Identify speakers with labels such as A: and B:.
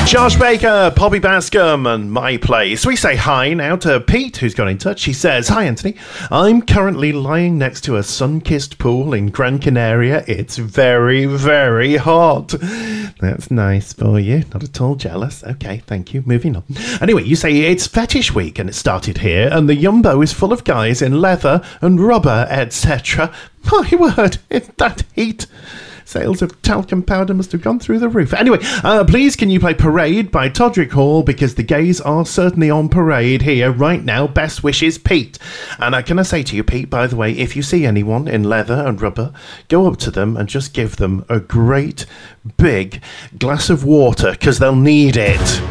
A: Josh Baker, Poppy Bascom, and My Place. We say hi now to Pete, who's got in touch. He says, "Hi, Anthony. I'm currently lying next to a sun-kissed pool in Gran Canaria. It's very, very hot." That's nice for you. Not at all jealous. Okay, thank you. Moving on. Anyway, you say it's fetish week, and it started here, and the Yumbo is full of guys in leather and rubber, etc. My word, in that heat. Sales of talcum powder must have gone through the roof. Anyway, please can you play Parade by Todrick Hall, because the gays are certainly on parade here right now. Best wishes, Pete. And can I say to you, Pete, by the way, if you see anyone in leather and rubber, go up to them and just give them a great big glass of water, because they'll need it.